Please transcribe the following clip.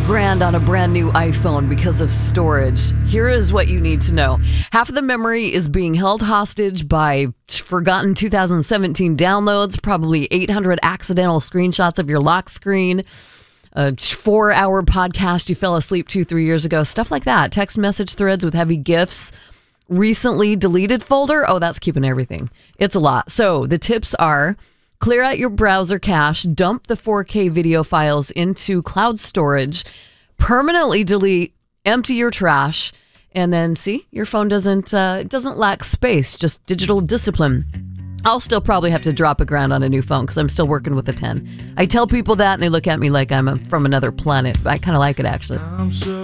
grand on a brand new iPhone because of storage. Here is what you need to know. Half of the memory is being held hostage by forgotten 2017 downloads, probably 800 accidental screenshots of your lock screen, a 4-hour podcast you fell asleep to 3 years ago, stuff like that. Text message threads with heavy GIFs. Recently deleted folder. Oh, that's keeping everything. It's a lot. So the tips are: clear out your browser cache, dump the 4K video files into cloud storage, permanently delete, empty your trash, and then see, your phone doesn't lack space, just digital discipline. I'll still probably have to drop $1,000 on a new phone because I'm still working with a 10. I tell people that and they look at me like I'm from another planet, but I kind of like it actually.